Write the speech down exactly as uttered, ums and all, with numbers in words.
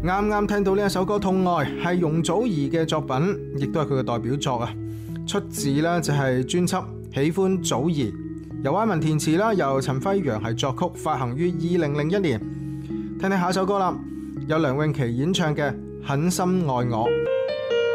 啱啱聽到呢一首歌《痛愛》係容祖兒嘅作品，亦都係佢嘅代表作啊，出自呢就係專輯《喜歡祖兒》，由阿文填詞啦，由陳輝陽係作曲，發行於二零零一年。聽聽下首歌啦，有梁詠琪演唱嘅《狠心愛我》。